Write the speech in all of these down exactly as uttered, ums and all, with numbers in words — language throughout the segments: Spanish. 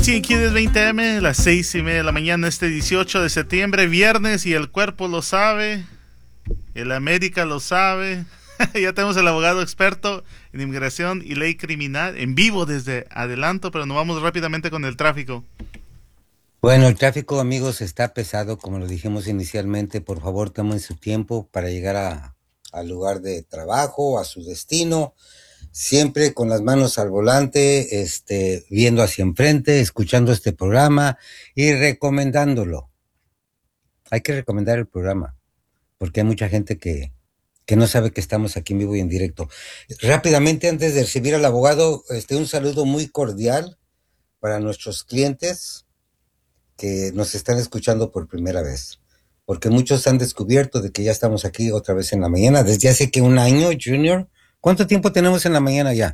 Sí, aquí es veinte eme, las seis y media de la mañana, este dieciocho de septiembre, viernes, y el cuerpo lo sabe, el América lo sabe. Ya tenemos el abogado experto en inmigración y ley criminal en vivo desde Adelanto, pero nos vamos rápidamente con el tráfico. Bueno, el tráfico, amigos, está pesado, como lo dijimos inicialmente. Por favor, tomen su tiempo para llegar a, al lugar de trabajo, a su destino, siempre con las manos al volante, este, viendo hacia enfrente, escuchando este programa y recomendándolo. Hay que recomendar el programa, porque hay mucha gente que, que no sabe que estamos aquí en vivo y en directo. Rápidamente, antes de recibir al abogado, este, un saludo muy cordial para nuestros clientes que nos están escuchando por primera vez, porque muchos han descubierto de que ya estamos aquí otra vez en la mañana, desde hace que un año, Junior. ¿Cuánto tiempo tenemos en la mañana ya?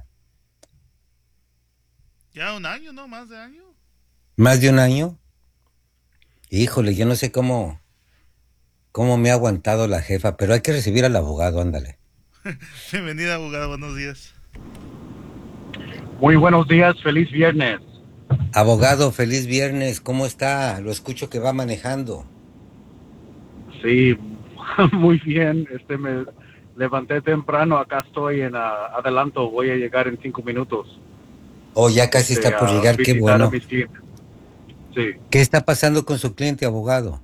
Ya un año, ¿no? Más de año. ¿Más de un año? Híjole, yo no sé cómo, cómo me ha aguantado la jefa, pero hay que recibir al abogado, ándale. Bienvenida, abogado, buenos días. Muy buenos días, feliz viernes. Abogado, feliz viernes, ¿cómo está? Lo escucho que va manejando. Sí, muy bien. Este me levanté temprano, acá estoy en uh, Adelanto, voy a llegar en cinco minutos. Oh, ya casi Este, está por a llegar, qué visitar a bueno. mis clientes. Sí. ¿Qué está pasando con su cliente, abogado?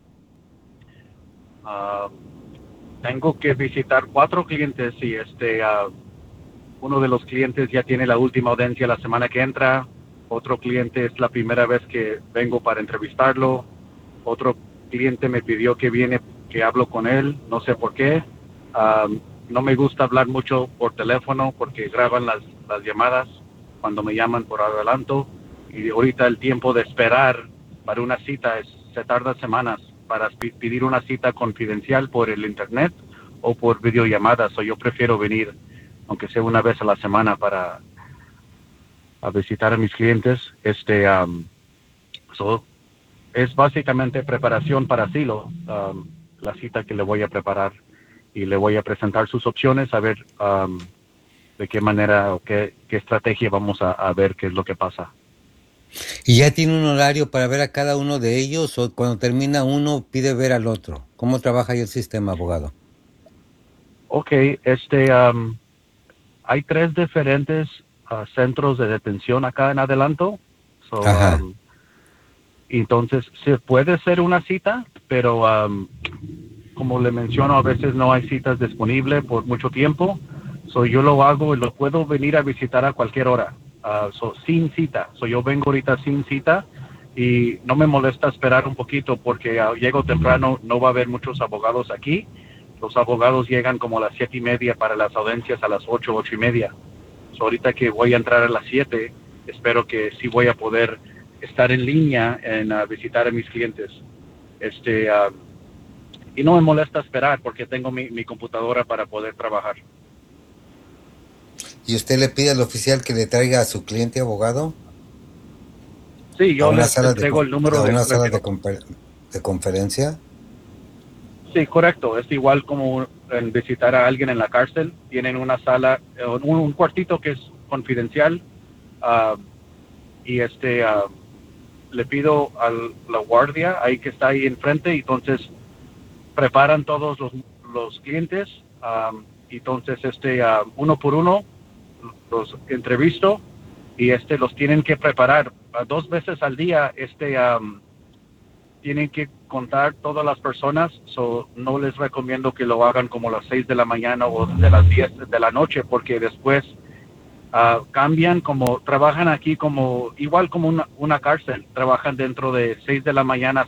Uh, tengo que visitar cuatro clientes y este, uh, uno de los clientes ya tiene la última audiencia la semana que entra. Otro cliente es la primera vez que vengo para entrevistarlo. Otro cliente me pidió que viene, que hablo con él, no sé por qué. Um, no me gusta hablar mucho por teléfono porque graban las, las llamadas cuando me llaman por adelanto. Y ahorita el tiempo de esperar para una cita es, se tarda semanas para pedir una cita confidencial por el internet o por videollamadas. O yo prefiero venir, aunque sea una vez a la semana, para a visitar a mis clientes. Este, um, so, es básicamente preparación para asilo, um, la cita que le voy a preparar y le voy a presentar sus opciones, a ver um, de qué manera o qué, qué estrategia vamos a, a ver qué es lo que pasa. ¿Y ya tiene un horario para ver a cada uno de ellos o cuando termina uno pide ver al otro? ¿Cómo trabaja ahí el sistema, abogado? Ok, este, um, hay tres diferentes uh, centros de detención acá en Adelanto. So, Ajá. um, entonces, se puede ser una cita, pero um, como le menciono, a veces no hay citas disponibles por mucho tiempo. So, yo lo hago y lo puedo venir a visitar a cualquier hora, uh, so, sin cita. So, yo vengo ahorita sin cita y no me molesta esperar un poquito porque uh, llego temprano, no va a haber muchos abogados aquí. Los abogados llegan como a las siete y media para las audiencias a las ocho, ocho y media. So, ahorita que voy a entrar a las siete, espero que sí voy a poder estar en línea en uh, visitar a mis clientes. Este, uh, y no me molesta esperar porque tengo mi, mi computadora para poder trabajar. ¿Y usted le pide al oficial que le traiga a su cliente abogado Sí, a yo una le sala de entrego el número a de... una sala de, confer- de conferencia? Sí, correcto. Es igual como en visitar a alguien en la cárcel. Tienen una sala, un, un cuartito que es confidencial. Uh, y este uh, le pido a la guardia ahí que está ahí enfrente, entonces preparan todos los, los clientes. Um, entonces este uh, uno por uno los entrevisto y este los tienen que preparar uh, dos veces al día. Este um, tienen que contar todas las personas, so no les recomiendo que lo hagan como a las seis de la mañana o de las diez de la noche, porque después uh, cambian, como trabajan aquí como igual como una, una cárcel, trabajan dentro de seis de la mañana